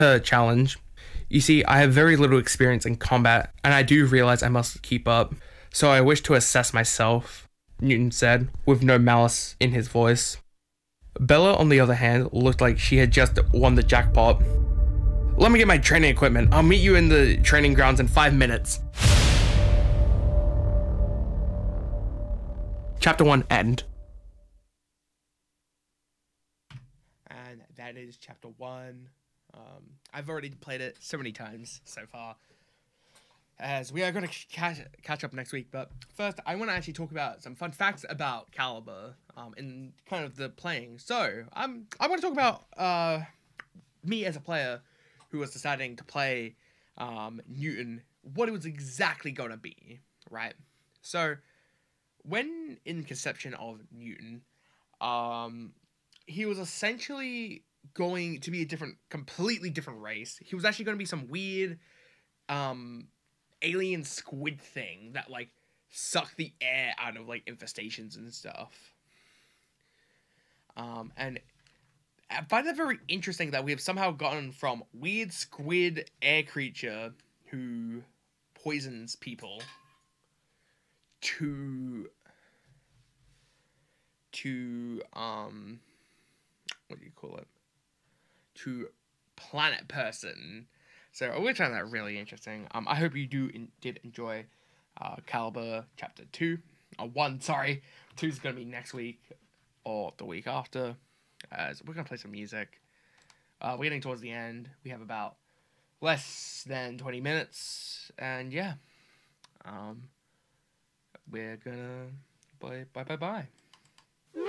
A challenge. You see, I have very little experience in combat, and I do realize I must keep up. So I wish to assess myself, Newton said, with no malice in his voice. Bella, on the other hand, looked like she had just won the jackpot. Let me get my training equipment. I'll meet you in the training grounds in 5 minutes. Chapter 1 end. And that is chapter 1. I've already played it so many times so far, as we are going to catch up next week. But first, I want to actually talk about some fun facts about Caliber in kind of the playing. So, I want to talk about me as a player who was deciding to play Newton, what it was exactly going to be, right? So, when in conception of Newton, he was essentially going to be a completely different race. He was actually going to be some weird alien squid thing that like sucked the air out of like infestations and stuff. And I find that very interesting that we have somehow gotten from weird squid air creature who poisons people to what do you call it? To planet person. So we're trying that really interesting. I hope you did enjoy Caliber Chapter 2. 1, sorry. 2 is going to be next week or the week after. As we're going to play some music. We're getting towards the end. We have about less than 20 minutes. And yeah. We're going to... Bye.